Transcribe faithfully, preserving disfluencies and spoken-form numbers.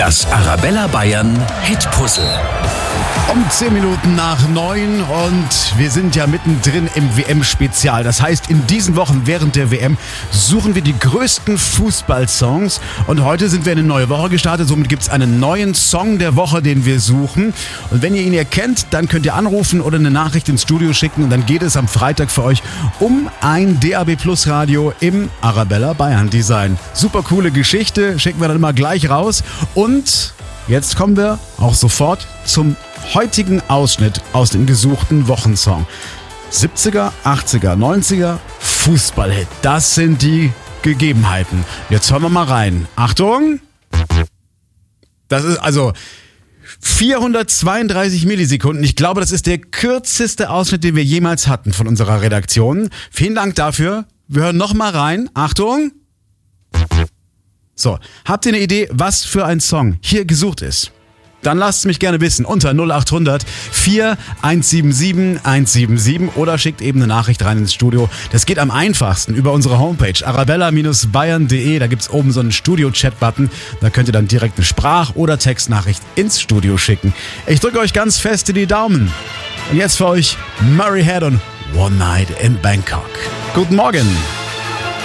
Das Arabella Bayern Hitpuzzle. Um zehn Minuten nach neun und wir sind ja mittendrin im W M-Spezial. Das heißt, in diesen Wochen während der W M suchen wir die größten Fußballsongs. Und heute sind wir in eine neue Woche gestartet. Somit gibt es einen neuen Song der Woche, den wir suchen. Und wenn ihr ihn erkennt, dann könnt ihr anrufen oder eine Nachricht ins Studio schicken. Und dann geht es am Freitag für euch um ein D A B Plus Radio im Arabella Bayern Design. Super coole Geschichte, schicken wir dann immer gleich raus. Und jetzt kommen wir auch sofort zum heutigen Ausschnitt aus dem gesuchten Wochensong. siebziger, achtziger, neunziger Fußballhit. Das sind die Gegebenheiten. Jetzt hören wir mal rein. Achtung! Das ist also vierhundertzweiunddreißig Millisekunden. Ich glaube, das ist der kürzeste Ausschnitt, den wir jemals hatten von unserer Redaktion. Vielen Dank dafür. Wir hören noch mal rein. Achtung! So, habt ihr eine Idee, was für ein Song hier gesucht ist? Dann lasst es mich gerne wissen unter null acht hundert vier eins sieben sieben eins sieben sieben oder schickt eben eine Nachricht rein ins Studio. Das geht am einfachsten über unsere Homepage arabella Bindestrich bayern punkt de. Da gibt es oben so einen Studio-Chat-Button. Da könnt ihr dann direkt eine Sprach- oder Textnachricht ins Studio schicken. Ich drücke euch ganz fest in die Daumen. Und jetzt für euch Murray Head und One Night in Bangkok. Guten Morgen.